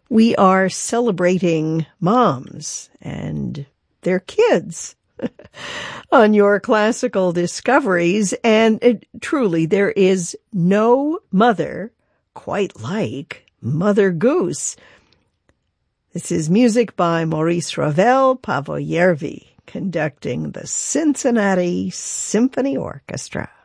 We are celebrating moms and their kids on your classical discoveries, and truly there is no mother quite like Mother Goose. This is music by Maurice Ravel Pavoyervi, conducting the Cincinnati Symphony Orchestra.